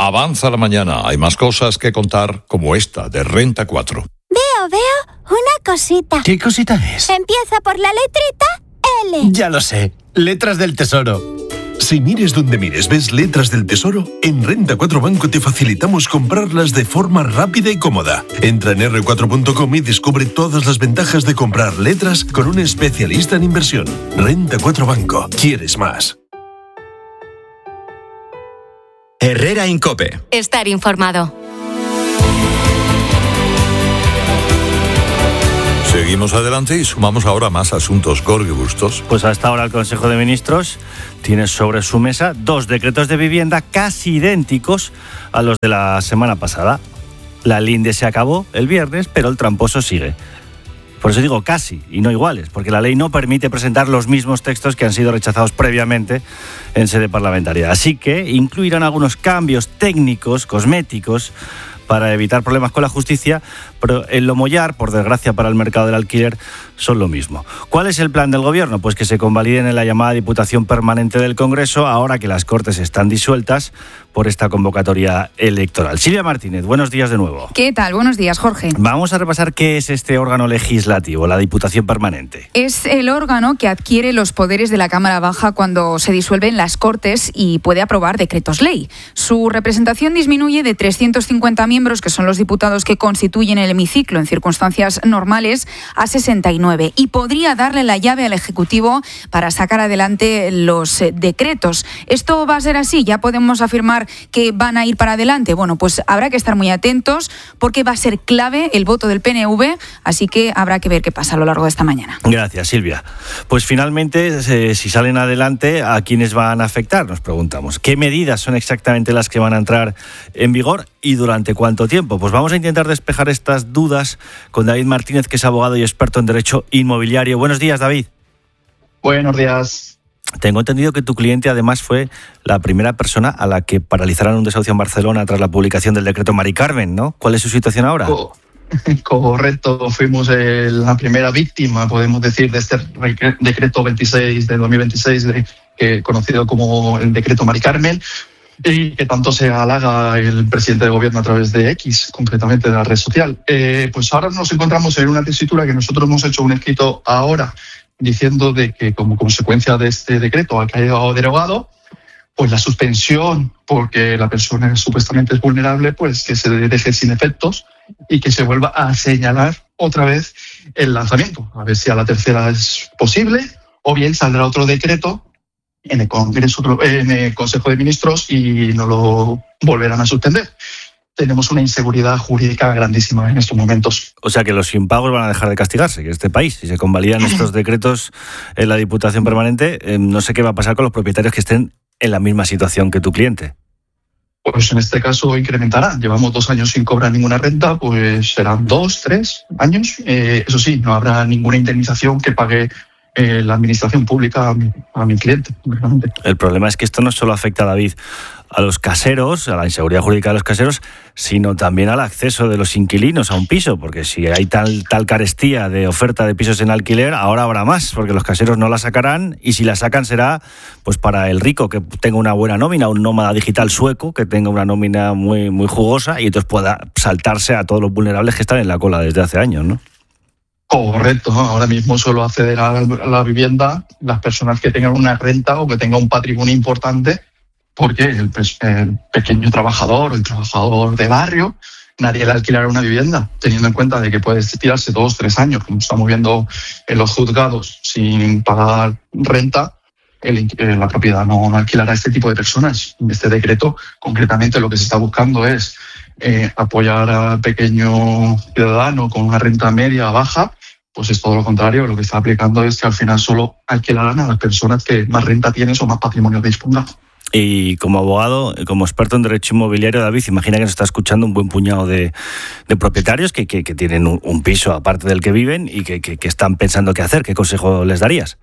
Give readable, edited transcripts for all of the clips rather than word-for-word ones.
Avanza la mañana, hay más cosas que contar como esta de Renta 4. Veo una cosita. ¿Qué cosita es? Empieza por la letrita L. Ya lo sé, letras del tesoro. Si mires donde mires, ves letras del tesoro, en Renta 4 Banco te facilitamos comprarlas de forma rápida y cómoda. Entra en r4.com y descubre todas las ventajas de comprar letras con un especialista en inversión. Renta 4 Banco. ¿Quieres más? Herrera Incope. Estar informado. Seguimos adelante y sumamos ahora más asuntos. Jorge Bustos. Pues hasta ahora el Consejo de Ministros tiene sobre su mesa 2 decretos de vivienda casi idénticos a los de la semana pasada. La linde se acabó el viernes, pero el tramposo sigue. Por eso digo casi y no iguales, porque la ley no permite presentar los mismos textos que han sido rechazados previamente en sede parlamentaria. Así que incluirán algunos cambios técnicos, cosméticos, para evitar problemas con la justicia, pero en lo mollar, por desgracia para el mercado del alquiler, son lo mismo. ¿Cuál es el plan del Gobierno? Pues que se convaliden en la llamada Diputación Permanente del Congreso, ahora que las Cortes están disueltas por esta convocatoria electoral. Silvia Martínez, buenos días de nuevo. ¿Qué tal? Buenos días, Jorge. Vamos a repasar qué es este órgano legislativo, la Diputación Permanente. Es el órgano que adquiere los poderes de la Cámara Baja cuando se disuelven las Cortes y puede aprobar decretos ley. Su representación disminuye de 350 miembros, que son los diputados que constituyen el hemiciclo en circunstancias normales, a 69, y podría darle la llave al Ejecutivo para sacar adelante los decretos. ¿Esto va a ser así? ¿Ya podemos afirmar que van a ir para adelante? Bueno, pues habrá que estar muy atentos porque va a ser clave el voto del PNV, así que habrá que ver qué pasa a lo largo de esta mañana. Gracias, Silvia. Pues finalmente, si salen adelante, ¿a quiénes van a afectar? Nos preguntamos. ¿Qué medidas son exactamente las que van a entrar en vigor y durante cuánto tiempo? Pues vamos a intentar despejar estas dudas con David Martínez, que es abogado y experto en derecho inmobiliario. Buenos días, David. Buenos días. Tengo entendido que tu cliente además fue la primera persona a la que paralizaron un desahucio en Barcelona tras la publicación del decreto Mari Carmen, ¿no? ¿Cuál es su situación ahora? Correcto, fuimos la primera víctima, podemos decir, de este decreto 26 de 2026, conocido como el decreto Mari Carmen, y que tanto se halaga el presidente de gobierno a través de X, concretamente de la red social. Pues ahora nos encontramos en una tesitura que nosotros hemos hecho un escrito ahora, diciendo de que como consecuencia de este decreto ha quedado derogado, pues la suspensión, porque la persona supuestamente es vulnerable, pues que se deje sin efectos y que se vuelva a señalar otra vez el lanzamiento. A ver si a la tercera es posible, o bien saldrá otro decreto en el Congreso, en el Consejo de Ministros, y no lo volverán a suspender. Tenemos una inseguridad jurídica grandísima en estos momentos. O sea que los impagos van a dejar de castigarse, que este país, si se convalidan estos decretos en la Diputación Permanente, no sé qué va a pasar con los propietarios que estén en la misma situación que tu cliente. Pues en este caso incrementará. Llevamos 2 años sin cobrar ninguna renta, pues serán 2, 3 años. Eso sí, no habrá ninguna indemnización que pague la administración pública a mi cliente. El problema es que esto no solo afecta, David, a los caseros, a la inseguridad jurídica de los caseros, sino también al acceso de los inquilinos a un piso, porque si hay tal carestía de oferta de pisos en alquiler, ahora habrá más, porque los caseros no la sacarán, y si la sacan será pues para el rico que tenga una buena nómina, un nómada digital sueco que tenga una nómina muy, muy jugosa y entonces pueda saltarse a todos los vulnerables que están en la cola desde hace años, ¿no? Correcto, ¿no? Ahora mismo solo acceder a la vivienda las personas que tengan una renta o que tengan un patrimonio importante, porque el pequeño trabajador o el trabajador de barrio, nadie le alquilará una vivienda, teniendo en cuenta de que puede tirarse 2, 3 años, como estamos viendo en los juzgados, sin pagar renta. La propiedad no alquilará a este tipo de personas. En este decreto, concretamente, lo que se está buscando es apoyar al pequeño ciudadano con una renta media baja. Pues es todo lo contrario. Lo que está aplicando es que al final solo alquilarán a las personas que más renta tienen o más patrimonio dispongan. Y como abogado, como experto en derecho inmobiliario, David, imagina que nos está escuchando un buen puñado de propietarios que tienen un piso aparte del que viven y que están pensando qué hacer. ¿Qué consejo les darías?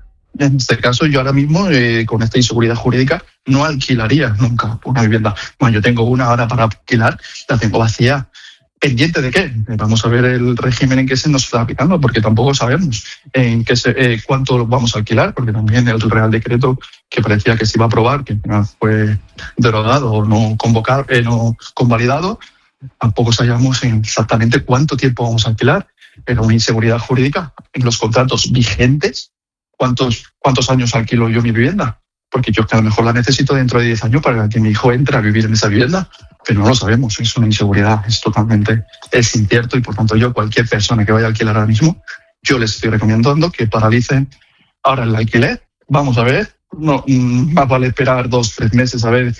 En este caso, yo ahora mismo, con esta inseguridad jurídica, no alquilaría nunca una vivienda. Bueno, yo tengo una ahora para alquilar, la tengo vacía. ¿Pendiente de qué? Vamos a ver el régimen en que se nos está aplicando, porque tampoco sabemos en qué cuánto vamos a alquilar, porque también el Real Decreto que parecía que se iba a aprobar, que fue derogado o no convalidado, tampoco sabíamos exactamente cuánto tiempo vamos a alquilar. Era una inseguridad jurídica en los contratos vigentes. ¿Cuántos años alquilo yo mi vivienda? Porque yo que a lo mejor la necesito dentro de 10 años para que mi hijo entre a vivir en esa vivienda, pero no lo sabemos, es una inseguridad, es incierto, y por tanto cualquier persona que vaya a alquilar ahora mismo, yo les estoy recomendando que paralicen ahora el alquiler. Vamos a ver, no más vale esperar 2-3 meses a ver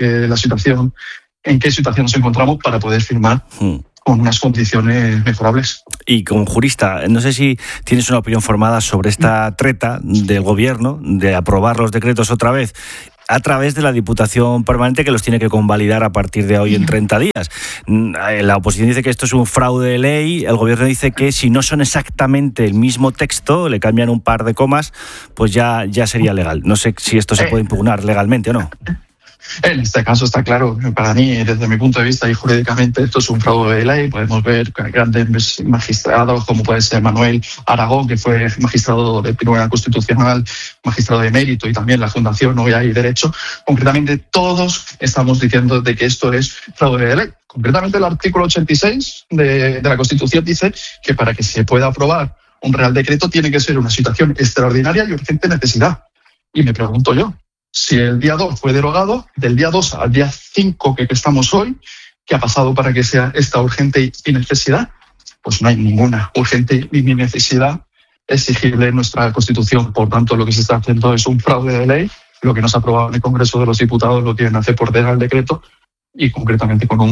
en qué situación nos encontramos para poder firmar con unas condiciones mejorables. Y como jurista, no sé si tienes una opinión formada sobre esta treta del gobierno de aprobar los decretos otra vez a través de la Diputación Permanente, que los tiene que convalidar a partir de hoy en 30 días. La oposición dice que esto es un fraude de ley, el gobierno dice que si no son exactamente el mismo texto, le cambian un par de comas, pues ya sería legal. No sé si esto se puede impugnar legalmente o no. En este caso está claro, para mí, desde mi punto de vista y jurídicamente, esto es un fraude de ley. Podemos ver grandes magistrados como puede ser Manuel Aragón, que fue magistrado del Tribunal Constitucional, magistrado de mérito, y también la Fundación Hoy Hay Derecho. Concretamente, todos estamos diciendo de que esto es fraude de ley. Concretamente, el artículo 86 de la Constitución dice que para que se pueda aprobar un Real Decreto tiene que ser una situación extraordinaria y urgente necesidad. Y me pregunto yo, si el día 2 fue derogado, del día 2 al día 5 que estamos hoy, ¿qué ha pasado para que sea esta urgente y necesidad? Pues no hay ninguna urgente ni necesidad exigible en nuestra Constitución. Por tanto, lo que se está haciendo es un fraude de ley. Lo que no se ha aprobado en el Congreso de los Diputados lo quieren hacer por Real Decreto, y concretamente con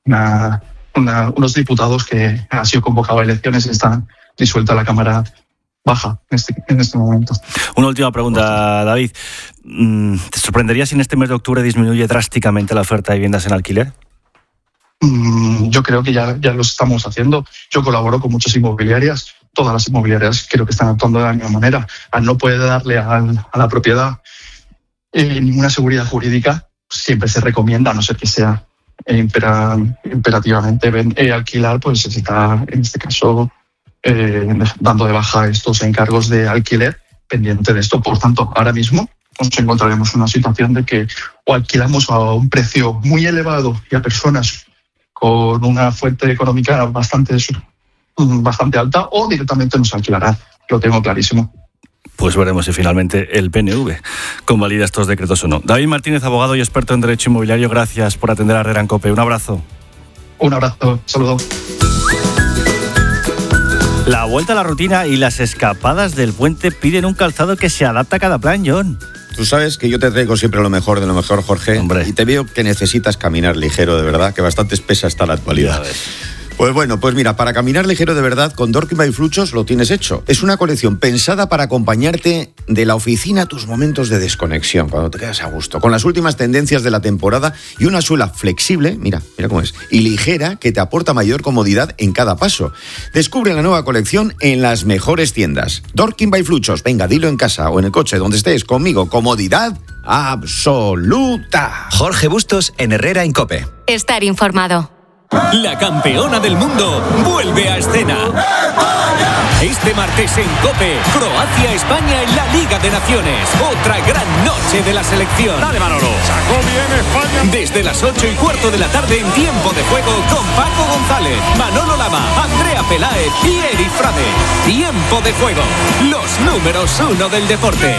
unos diputados que han sido convocados a elecciones y están disuelta la Cámara Baja en este momento. Una última pregunta, David. ¿Te sorprendería si en este mes de octubre disminuye drásticamente la oferta de viviendas en alquiler? Yo creo que ya lo estamos haciendo. Yo colaboro con muchas inmobiliarias. Todas las inmobiliarias creo que están actuando de la misma manera. Al no poder darle a la propiedad ninguna seguridad jurídica, siempre se recomienda, a no ser que sea imperativamente alquilar, pues se está, en este caso, dando de baja estos encargos de alquiler pendiente de esto. Por tanto, ahora mismo nos encontraremos en una situación de que o alquilamos a un precio muy elevado y a personas con una fuente económica bastante alta, o directamente nos alquilará. Lo tengo clarísimo. Pues veremos si finalmente el PNV convalida estos decretos o no. David Martínez, abogado y experto en derecho inmobiliario, gracias por atender a Herrera en COPE. Un abrazo. Un abrazo, saludo. La vuelta a la rutina y las escapadas del puente piden un calzado que se adapta a cada plan, John. Tú sabes que yo te traigo siempre lo mejor de lo mejor, Jorge. Hombre. Y te veo que necesitas caminar ligero, de verdad, que bastante espesa está la actualidad. Pues bueno, pues mira, para caminar ligero de verdad, con Dorking by Fluchos lo tienes hecho. Es una colección pensada para acompañarte de la oficina a tus momentos de desconexión, cuando te quedas a gusto, con las últimas tendencias de la temporada y una suela flexible, mira cómo es, y ligera, que te aporta mayor comodidad en cada paso. Descubre la nueva colección en las mejores tiendas. Dorking by Fluchos, venga, dilo en casa o en el coche, donde estés, conmigo, comodidad absoluta. Jorge Bustos en Herrera en COPE. Estar informado. La campeona del mundo vuelve a escena. Este martes en COPE, Croacia-España en la Liga de Naciones. Otra gran noche de la selección. Dale, Manolo. Sacó bien España. Desde las 8:15 de la tarde en Tiempo de Juego con Paco González, Manolo Lama, Andrea Peláez y Eri Frade. Tiempo de Juego. Los números 1 del deporte.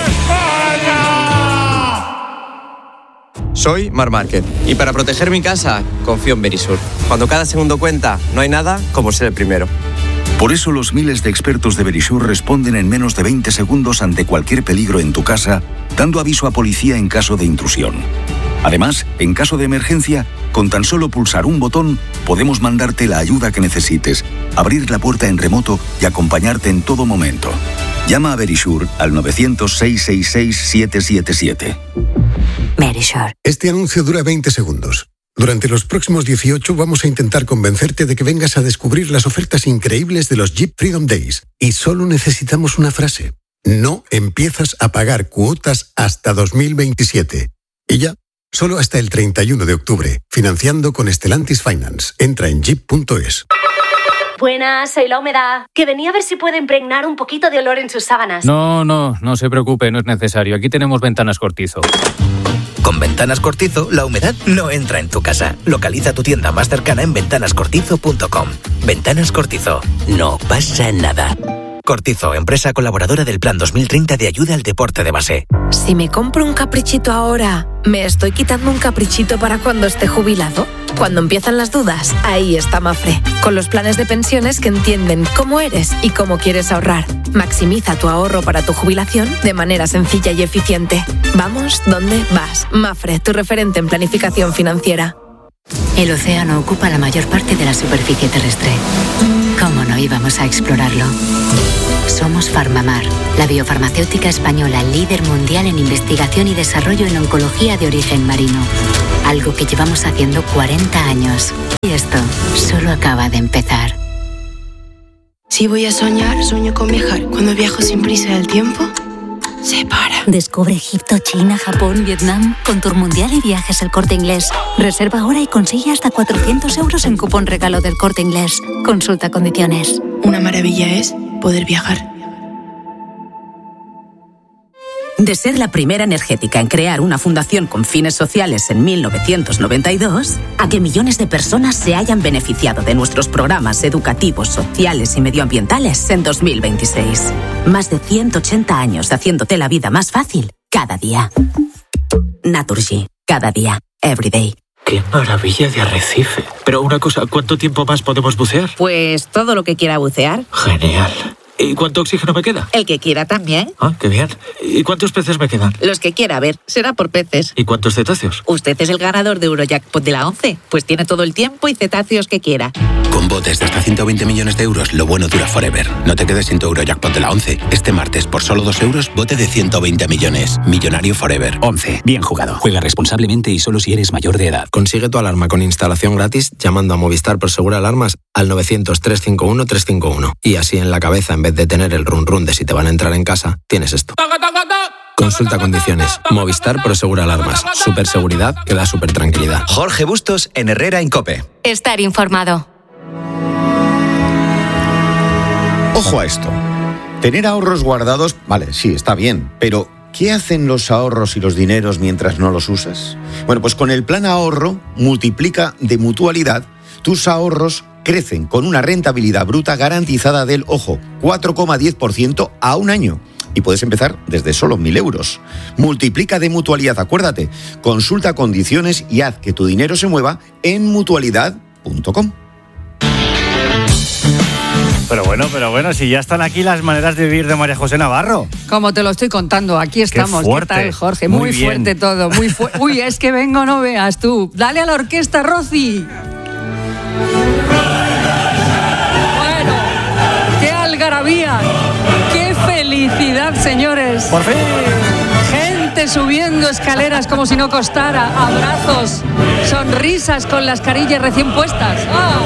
Soy Marc Márquez y para proteger mi casa confío en Verisur. Cuando cada segundo cuenta, no hay nada como ser el primero. Por eso los miles de expertos de Verisur responden en menos de 20 segundos ante cualquier peligro en tu casa, dando aviso a policía en caso de intrusión. Además, en caso de emergencia, con tan solo pulsar un botón, podemos mandarte la ayuda que necesites, abrir la puerta en remoto y acompañarte en todo momento. Llama a Verisur al 900-666-777. Verisur. Este anuncio dura 20 segundos. Durante los próximos 18 vamos a intentar convencerte de que vengas a descubrir las ofertas increíbles de los Jeep Freedom Days. Y solo necesitamos una frase. No empiezas a pagar cuotas hasta 2027. Y ya, Solo hasta el 31 de octubre. Financiando con Stellantis Finance. Entra en jeep.es. Buenas, soy La Humedad. Que venía a ver si puede impregnar un poquito de olor en sus sábanas. No se preocupe, no es necesario. Aquí tenemos Ventanas Cortizo. Con Ventanas Cortizo, la humedad no entra en tu casa. Localiza tu tienda más cercana en ventanascortizo.com. Ventanas Cortizo. No pasa nada. Cortizo, empresa colaboradora del Plan 2030 de ayuda al deporte de base. Si me compro un caprichito ahora, ¿me estoy quitando un caprichito para cuando esté jubilado? Cuando empiezan las dudas, ahí está Mafre, con los planes de pensiones que entienden cómo eres y cómo quieres ahorrar. Maximiza tu ahorro para tu jubilación de manera sencilla y eficiente. Vamos, ¿dónde vas? Mafre, tu referente en planificación financiera. El océano ocupa la mayor parte de la superficie terrestre. ¿Cómo no íbamos a explorarlo? Somos Farmamar, la biofarmacéutica española líder mundial en investigación y desarrollo en oncología de origen marino. Algo que llevamos haciendo 40 años. Y esto solo acaba de empezar. Si voy a soñar, sueño con viajar. Cuando viajo sin prisa del tiempo, se para. Descubre Egipto, China, Japón, Vietnam con Tour Mundial y Viajes El Corte Inglés. Reserva ahora y consigue hasta 400 euros en cupón regalo del Corte Inglés. Consulta condiciones. Una maravilla es poder viajar. De ser la primera energética en crear una fundación con fines sociales en 1992, a que millones de personas se hayan beneficiado de nuestros programas educativos, sociales y medioambientales en 2026. Más de 180 años haciéndote la vida más fácil cada día. Naturgy, cada día, every day. ¡Qué maravilla de arrecife! Pero una cosa, ¿cuánto tiempo más podemos bucear? Pues todo lo que quiera bucear. Genial. ¿Y cuánto oxígeno me queda? El que quiera también. Ah, qué bien. ¿Y cuántos peces me quedan? Los que quiera, ver, será por peces. ¿Y cuántos cetáceos? Usted es el ganador de Eurojackpot de la 11, pues tiene todo el tiempo y cetáceos que quiera. Con botes de hasta 120 millones de euros, lo bueno dura forever. No te quedes sin tu Eurojackpot de la 11. Este martes, por solo 2 euros, bote de 120 millones. Millonario forever. 11. Bien jugado. Juega responsablemente y solo si eres mayor de edad. Consigue tu alarma con instalación gratis llamando a Movistar Prosegur Alarmas al 900-351-351. Y así en la cabeza, en vez de tener el run de si te van a entrar en casa, tienes esto. Consulta condiciones. Movistar Prosegur Alarmas. Superseguridad que da super tranquilidad. Jorge Bustos en Herrera en COPE. Estar informado. Ojo a esto. Tener ahorros guardados, vale, sí, está bien, pero ¿qué hacen los ahorros y los dineros mientras no los usas? Bueno, pues con el plan ahorro multiplica de Mutualidad, tus ahorros crecen con una rentabilidad bruta garantizada del, ojo, 4,10% a un año. Y puedes empezar desde solo 1.000 euros. Multiplica de Mutualidad, acuérdate. Consulta condiciones y haz que tu dinero se mueva en mutualidad.com. Pero bueno, si ya están aquí las maneras de vivir de María José Navarro. Como te lo estoy contando, aquí estamos. Qué fuerte. ¿Qué tal, Jorge? Muy fuerte todo, muy fuerte. Uy, es que vengo, no veas tú. Dale a la orquesta, Rosy. Bueno, qué algarabía, qué felicidad, señores. Por fin. Gente subiendo escaleras como si no costara, abrazos, sonrisas con las carillas recién puestas. ¡Ah!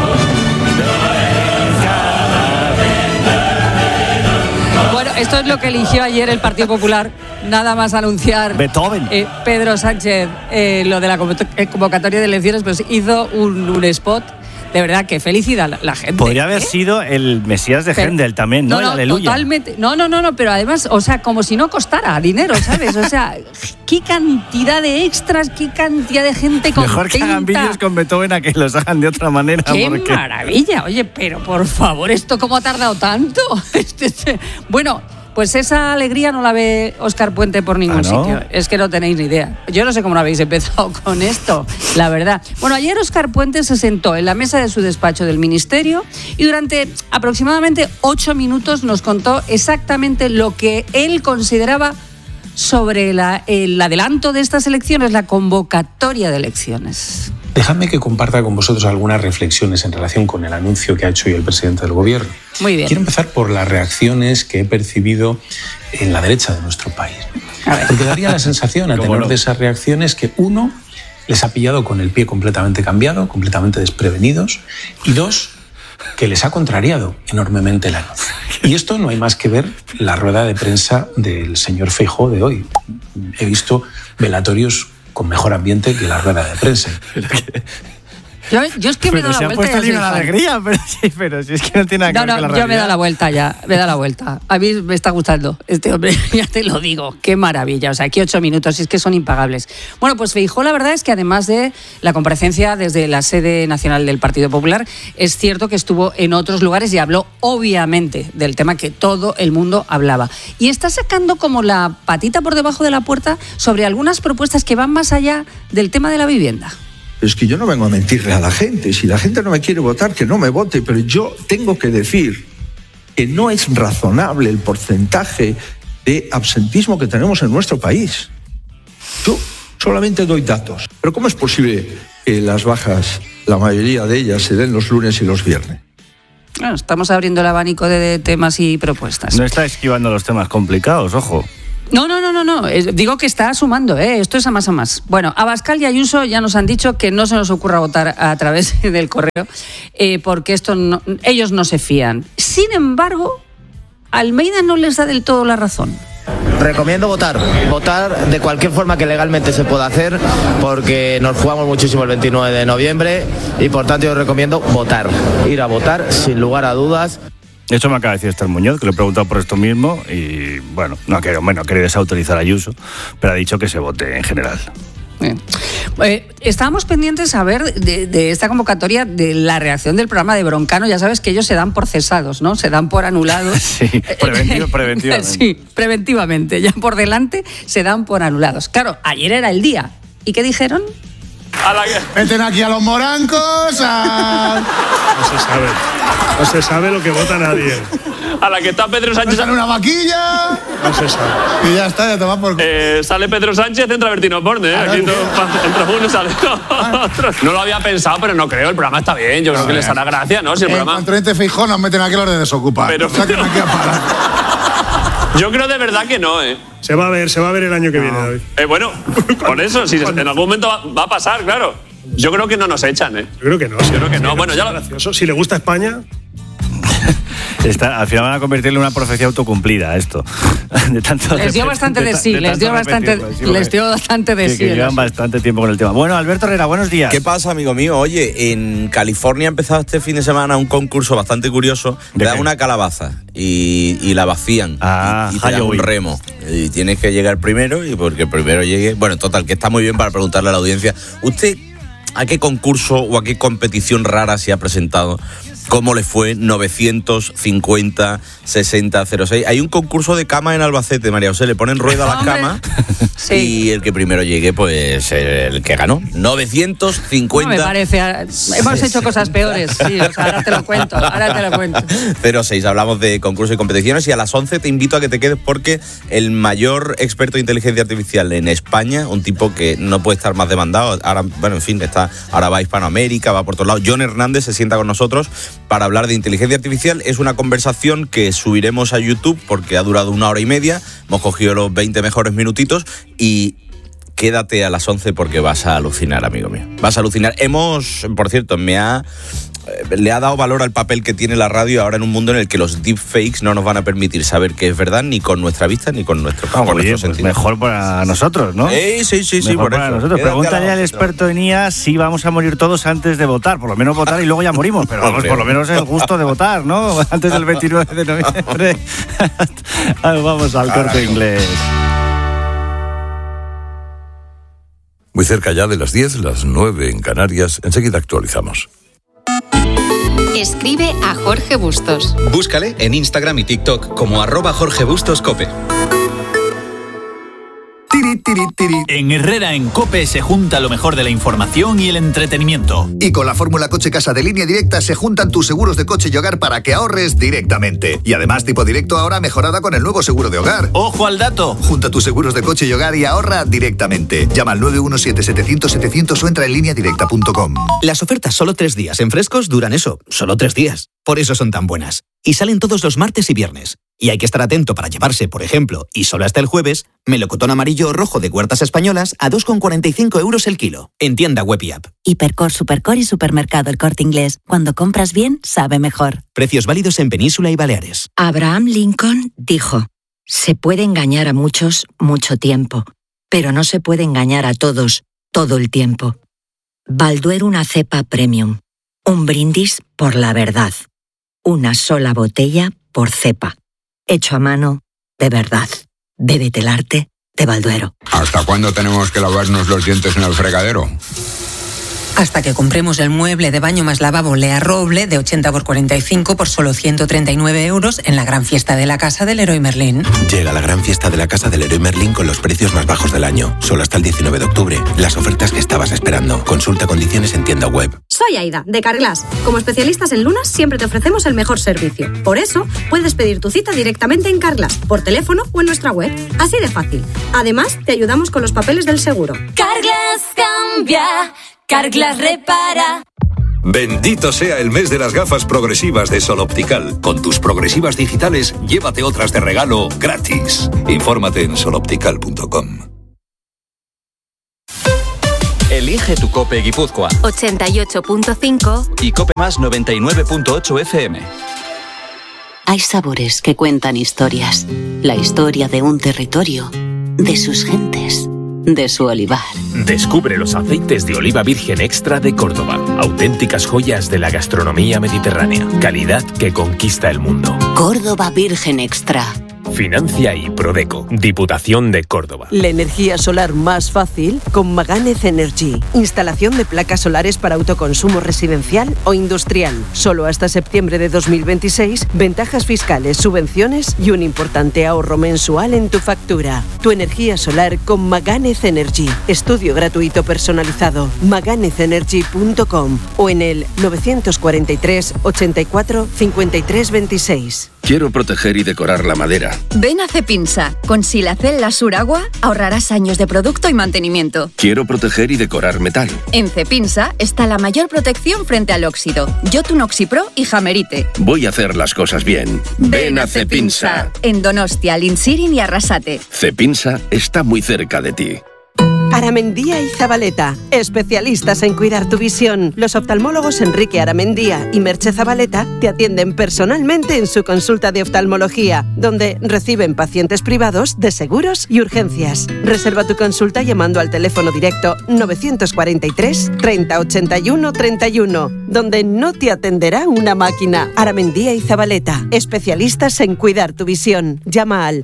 Bueno, esto es lo que eligió ayer el Partido Popular, nada más anunciar Beethoven. Pedro Sánchez lo de la convocatoria de elecciones, pues hizo un spot. De verdad, qué felicidad la gente. Podría haber sido el Mesías de Händel también, ¿no? El Aleluya. Totalmente. No, pero además, o sea, como si no costara dinero, ¿sabes? O sea, qué cantidad de extras, qué cantidad de gente contenta. Mejor que hagan vídeos con Beethoven a que los hagan de otra manera. ¡Qué maravilla! Oye, pero por favor, ¿esto cómo ha tardado tanto? Bueno, pues esa alegría no la ve Óscar Puente por ningún sitio. Es que no tenéis ni idea. Yo no sé cómo no habéis empezado con esto, la verdad. Bueno, ayer Óscar Puente se sentó en la mesa de su despacho del Ministerio y durante aproximadamente 8 minutos nos contó exactamente lo que él consideraba sobre el adelanto de estas elecciones, la convocatoria de elecciones. Dejadme que comparta con vosotros algunas reflexiones en relación con el anuncio que ha hecho hoy el presidente del Gobierno. Muy bien. Quiero empezar por las reacciones que he percibido en la derecha de nuestro país. Porque daría la sensación, a tenor de esas reacciones, que uno, les ha pillado con el pie completamente cambiado, completamente desprevenidos, y dos, que les ha contrariado enormemente el anuncio. Y esto no hay más que ver la rueda de prensa del señor Feijóo de hoy. He visto velatorios con mejor ambiente que la rueda de prensa. Yo es que me he dado la vuelta. Se ha puesto una alegría, pero si es que no tiene nada que ver con la realidad. Yo me he dado la vuelta ya, me he dado la vuelta. A mí me está gustando este hombre, ya te lo digo, qué maravilla. O sea, aquí 8 minutos, es que son impagables. Bueno, pues Feijóo, la verdad es que además de la comparecencia desde la sede nacional del Partido Popular, es cierto que estuvo en otros lugares y habló obviamente del tema que todo el mundo hablaba. Y está sacando como la patita por debajo de la puerta sobre algunas propuestas que van más allá del tema de la vivienda. Es que yo no vengo a mentirle a la gente. Si la gente no me quiere votar, que no me vote. Pero yo tengo que decir que no es razonable el porcentaje de absentismo que tenemos en nuestro país. Yo solamente doy datos. Pero ¿cómo es posible que las bajas, la mayoría de ellas, se den los lunes y los viernes? Bueno, estamos abriendo el abanico de temas y propuestas. No está esquivando los temas complicados, ojo. No. Digo que está sumando, esto es a más. Bueno, Abascal y Ayuso ya nos han dicho que no se nos ocurra votar a través del correo, porque ellos no se fían. Sin embargo, Almeida no les da del todo la razón. Recomiendo votar de cualquier forma que legalmente se pueda hacer, porque nos jugamos muchísimo el 29 de noviembre y por tanto yo recomiendo ir a votar sin lugar a dudas. Eso me acaba de decir Esther Muñoz, que le he preguntado por esto mismo y bueno, no quiero desautorizar a Ayuso, pero ha dicho que se vote en general. Bien. Estábamos pendientes a ver de esta convocatoria de la reacción del programa de Broncano. Ya sabes que ellos se dan por cesados, ¿no? Se dan por anulados. Sí, preventivamente. Sí, preventivamente. Ya por delante se dan por anulados. Claro, ayer era el día. ¿Y qué dijeron? Meten aquí a los morancos. No se sabe lo que vota nadie. A la que está Pedro Sánchez. Sale una vaquilla. No se sabe. Y ya está, ya toma por. Sale Pedro Sánchez, entra Bertino Borne. Aquí entra uno y sale otro. No lo había pensado, pero no creo. El programa está bien. Yo creo que les hará gracia, ¿no? Si el programa. Cuando entre Feijóo nos meten aquí los de desocupar. Pero saquen aquí a parar. Yo creo de verdad que no, Se va a ver el año que viene, David. Bueno, por eso, si en algún momento va a pasar, claro. Yo creo que no nos echan, Yo creo que no. Yo creo que no. Bueno, ya lo... gracioso. Si le gusta España... Al final van a convertirle en una profecía autocumplida esto. Les dio bastante de sí. Les dio bastante de sí. Que llevan bastante tiempo con el tema. Bueno, Alberto Herrera, buenos días. ¿Qué pasa, amigo mío? Oye, en California ha empezado este fin de semana un concurso bastante curioso. Te dan una calabaza y la vacían y te dan un remo. Y tienes que llegar primero y porque primero llegue... Bueno, total, que está muy bien para preguntarle a la audiencia. ¿Usted a qué concurso o a qué competición rara se ha presentado? ¿Cómo le fue? 950 60 06. Hay un concurso de cama en Albacete, María José. Le ponen rueda a las camas sí. Y el que primero llegue, pues el que ganó. 950. No me parece. Hemos hecho cosas peores. Sí, o sea, ahora te lo cuento. 06. Hablamos de concursos y competiciones y a las 11 te invito a que te quedes porque el mayor experto de inteligencia artificial en España, un tipo que no puede estar más demandado. Ahora, bueno, en fin, ahora va a Hispanoamérica, va por todos lados. John Hernández se sienta con nosotros para hablar de inteligencia artificial. Es una conversación que subiremos a YouTube porque ha durado 1 hora y media. Hemos cogido los 20 mejores minutitos y quédate a las 11 porque vas a alucinar, amigo mío. Vas a alucinar. Por cierto, le ha dado valor al papel que tiene la radio ahora en un mundo en el que los deepfakes no nos van a permitir saber qué es verdad ni con nuestra vista ni con nuestro pues mejor para nosotros, ¿no? Sí, mejor para nosotros. Pregúntale al experto en IA si vamos a morir todos antes de votar. Por lo menos votar y luego ya morimos. Pero vamos, por lo menos el gusto de votar, ¿no? Antes del 29 de noviembre. Vamos al Corte Inglés. Muy cerca ya de las 10, las 9 en Canarias. Enseguida actualizamos. Escribe a Jorge Bustos. Búscale en Instagram y TikTok como @JorgeBustosCope. En Herrera en COPE se junta lo mejor de la información y el entretenimiento. Y con la fórmula Coche Casa de Línea Directa se juntan tus seguros de coche y hogar para que ahorres directamente. Y además tipo directo ahora mejorada con el nuevo seguro de hogar. ¡Ojo al dato! Junta tus seguros de coche y hogar y ahorra directamente. Llama al 917-700-700 o entra en lineadirecta.com. Las ofertas solo 3 días en Frescos duran solo 3 días. Por eso son tan buenas. Y salen todos los martes y viernes. Y hay que estar atento para llevarse, por ejemplo, y solo hasta el jueves, melocotón amarillo o rojo de Huertas Españolas a 2,45 € el kilo. En tienda web y app. Hipercor, Supercor y Supermercado El Corte Inglés. Cuando compras bien, sabe mejor. Precios válidos en Península y Baleares. Abraham Lincoln dijo: se puede engañar a muchos mucho tiempo, pero no se puede engañar a todos todo el tiempo. Balduero, una cepa premium. Un brindis por la verdad. Una sola botella por cepa. Hecho a mano, de verdad. Bébete el arte de Balduero. ¿Hasta cuándo tenemos que lavarnos los dientes en el fregadero? Hasta que compremos el mueble de baño más lavabo Lea Roble de 80 por 45 por solo 139 euros en la gran fiesta de la casa del Leroy Merlin. Llega la gran fiesta de la casa del Leroy Merlin con los precios más bajos del año. Solo hasta el 19 de octubre. Las ofertas que estabas esperando. Consulta condiciones en tienda web. Soy Aida, de Carglass. Como especialistas en lunas, siempre te ofrecemos el mejor servicio. Por eso, puedes pedir tu cita directamente en Carglass, por teléfono o en nuestra web. Así de fácil. Además, te ayudamos con los papeles del seguro. Carglass cambia. Carglass repara. Bendito sea el mes de las gafas progresivas de Sol Optical. Con tus progresivas digitales, llévate otras de regalo gratis. Infórmate en soloptical.com. Elige tu COPE Guipúzcoa 88.5 y COPE Más 99.8 FM. Hay sabores que cuentan historias. La historia de un territorio, de sus gentes, de su olivar. Descubre los aceites de oliva virgen extra de Córdoba. Auténticas joyas de la gastronomía mediterránea. Calidad que conquista el mundo. Córdoba Virgen Extra. Financia y Prodeco, Diputación de Córdoba. La energía solar más fácil con Maganez Energy. Instalación de placas solares para autoconsumo residencial o industrial. Solo hasta septiembre de 2026, ventajas fiscales, subvenciones y un importante ahorro mensual en tu factura. Tu energía solar con Maganez Energy. Estudio gratuito personalizado. maganezenergy.com o en el 943 84 53 26. Quiero proteger y decorar la madera. Ven a Cepinsa. Con Silacel Lasur Agua ahorrarás años de producto y mantenimiento. Quiero proteger y decorar metal. En Cepinsa está la mayor protección frente al óxido. Jotun Oxipro y Jamerite. Voy a hacer las cosas bien. Ven a Cepinsa. En Donostia, Linsirin y Arrasate. Cepinsa está muy cerca de ti. Aramendía y Zabaleta, especialistas en cuidar tu visión. Los oftalmólogos Enrique Aramendía y Merche Zabaleta te atienden personalmente en su consulta de oftalmología, donde reciben pacientes privados de seguros y urgencias. Reserva tu consulta llamando al teléfono directo 943 30 81 31, donde no te atenderá una máquina. Aramendía y Zabaleta, especialistas en cuidar tu visión. Llama al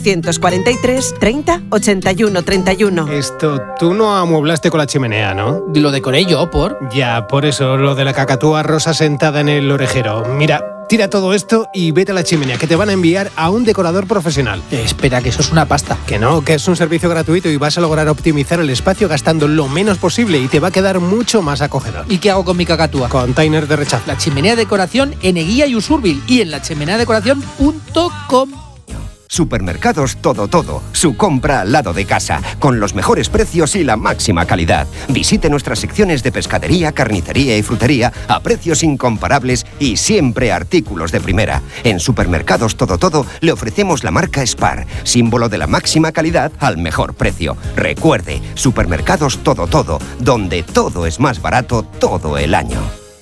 943 30 81 31. Tú no amueblaste con la chimenea, ¿no? Lo decoré yo, ¿por? Ya, por eso, lo de la cacatúa rosa sentada en el orejero. Mira, tira todo esto y vete a la chimenea, que te van a enviar a un decorador profesional. Espera, que eso es una pasta. Que no, que es un servicio gratuito y vas a lograr optimizar el espacio gastando lo menos posible y te va a quedar mucho más acogedor. ¿Y qué hago con mi cacatúa? Container de rechazo. La chimenea decoración en Eguía y Usurbil y en lachimeneadecoración.com. Supermercados Todo Todo, su compra al lado de casa, con los mejores precios y la máxima calidad. Visite nuestras secciones de pescadería, carnicería y frutería a precios incomparables y siempre artículos de primera. En Supermercados Todo Todo le ofrecemos la marca Spar, símbolo de la máxima calidad al mejor precio. Recuerde, Supermercados Todo Todo, donde todo es más barato todo el año.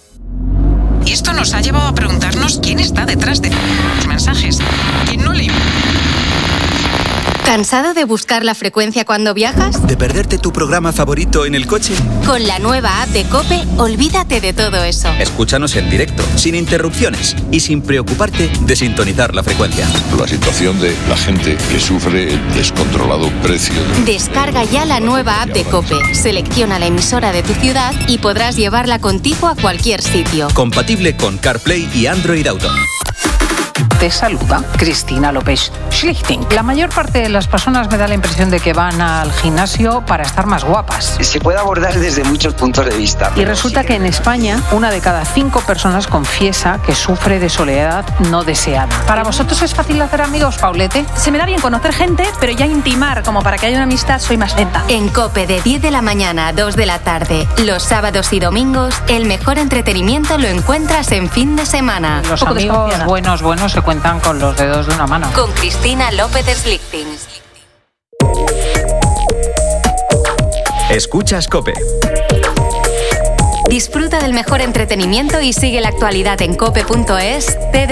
Y esto nos ha llevado a preguntarnos quién está detrás de los mensajes. ¿Quién no le... ¿Cansado de buscar la frecuencia cuando viajas? ¿De perderte tu programa favorito en el coche? Con la nueva app de COPE, olvídate de todo eso. Escúchanos en directo, sin interrupciones y sin preocuparte de sintonizar la frecuencia. La situación de la gente que sufre el descontrolado precio. Descarga ya la nueva app de COPE, selecciona la emisora de tu ciudad y podrás llevarla contigo a cualquier sitio. Compatible con CarPlay y Android Auto. Te saluda Cristina López Schlichting. La mayor parte de las personas me da la impresión de que van al gimnasio para estar más guapas. Se puede abordar desde muchos puntos de vista. Y resulta que en España, 1 de cada 5 personas confiesa que sufre de soledad no deseada. ¿Para vosotros es fácil hacer amigos, Paulete? Se me da bien conocer gente, pero ya intimar, como para que haya una amistad, soy más lenta. En COPE de 10 de la mañana a 2 de la tarde, los sábados y domingos, el mejor entretenimiento lo encuentras en fin de semana. Los amigos buenos se cuentan con los dedos de una mano. Con Cristina López Schlichting. Escuchas COPE. Disfruta del mejor entretenimiento y sigue la actualidad en cope.es.